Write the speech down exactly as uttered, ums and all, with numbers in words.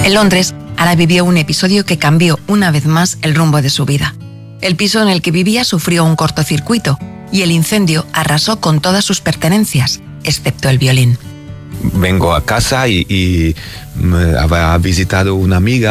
En Londres, Ara vivió un episodio que cambió una vez más el rumbo de su vida. El piso en el que vivía sufrió un cortocircuito y el incendio arrasó con todas sus pertenencias, excepto el violín. Vengo a casa y, y me había visitado una amiga